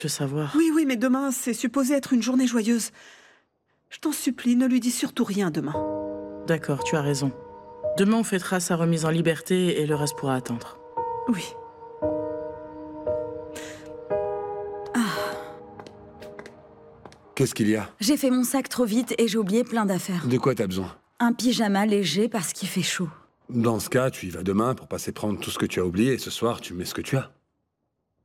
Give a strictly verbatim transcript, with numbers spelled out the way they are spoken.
Je veux savoir. Oui, oui, mais demain, c'est supposé être une journée joyeuse. Je t'en supplie, ne lui dis surtout rien demain. D'accord, tu as raison. Demain, on fêtera sa remise en liberté et le reste pourra attendre. Oui. Qu'est-ce qu'il y a? J'ai fait mon sac trop vite et j'ai oublié plein d'affaires. De quoi t'as besoin? Un pyjama léger parce qu'il fait chaud. Dans ce cas, tu y vas demain pour passer prendre tout ce que tu as oublié et ce soir, tu mets ce que tu as.